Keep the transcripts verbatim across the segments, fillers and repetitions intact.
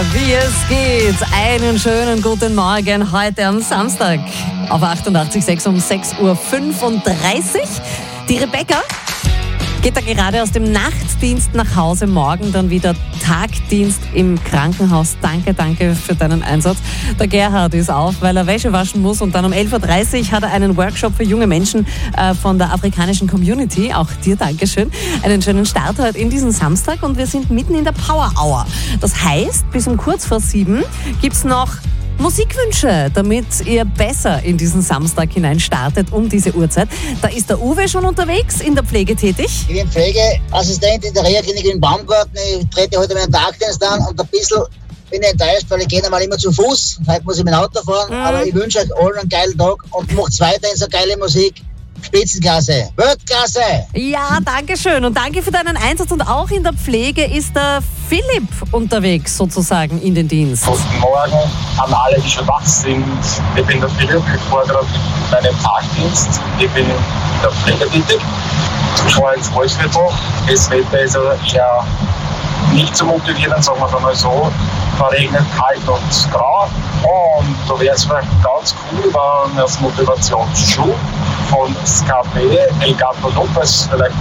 wie es geht. Einen schönen guten Morgen heute am Samstag auf achtundachtzig Komma sechs um sechs Uhr fünfunddreißig. Die Rebecca geht da gerade aus dem Nachtdienst nach Hause, morgen dann wieder Tagdienst im Krankenhaus. Danke, danke für deinen Einsatz. Der Gerhard ist auf, weil er Wäsche waschen muss, und dann um elf Uhr dreißig hat er einen Workshop für junge Menschen äh, von der afrikanischen Community. Auch dir Dankeschön. Einen schönen Start heute in diesen Samstag, und wir sind mitten in der Power Hour. Das heißt, bis um kurz vor sieben gibt es noch Musikwünsche, damit ihr besser in diesen Samstag hinein startet um diese Uhrzeit. Da ist der Uwe schon unterwegs, in der Pflege tätig. Ich bin Pflegeassistent in der Reha-Klinik in Baumgarten. Ich trete heute meinen Tagdienst an und ein bisschen bin ich enttäuscht, weil ich gehe einmal immer zu Fuß. Heute muss ich mit dem Auto fahren, mhm. aber ich wünsche euch allen einen geilen Tag und macht's weiter in so geile Musik. Spitzenklasse, Weltklasse. Ja, danke schön, und danke für deinen Einsatz. Und auch in der Pflege ist der Philipp unterwegs, sozusagen in den Dienst. Guten Morgen an alle, die schon wach sind. Ich bin der Philipp, ich fahre gerade meinen Tagdienst. Ich bin in der Pflege tätig. Ich fahre ins Wolfsviertel. Das Wetter ist aber eher nicht so motivierend, sagen wir es einmal so. Verregnet, kalt und grau. Und da wäre es vielleicht ganz cool, wenn das Motivationsschuh von Ska P, El Gato Lopez vielleicht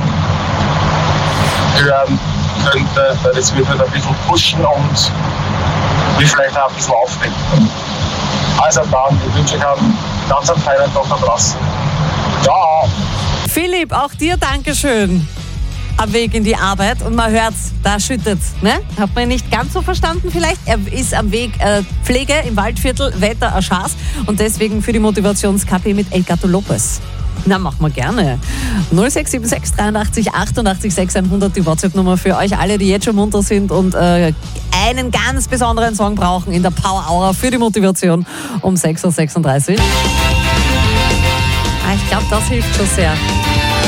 hören könnte, weil das würde ein bisschen pushen und mich vielleicht auch ein bisschen aufwecken. Also dann, ich wünsche euch einen ganz feinen Tag da draußen. Ciao! Philipp, auch dir Dankeschön. Am Weg in die Arbeit, und man hört's, da schüttet, ne? Hat man nicht ganz so verstanden vielleicht? Er ist am Weg äh, Pflege im Waldviertel, Wetter Aschas, und deswegen für die Motivations-K P mit El Gato Lopez. Na, machen wir gerne. null sechs sieben sechs dreiundachtzig achtundachtzig sechshundert, die WhatsApp-Nummer für euch alle, die jetzt schon munter sind und äh, einen ganz besonderen Song brauchen in der Power Hour für die Motivation um sechs Uhr sechsunddreißig. Ah, ich glaube, das hilft schon sehr.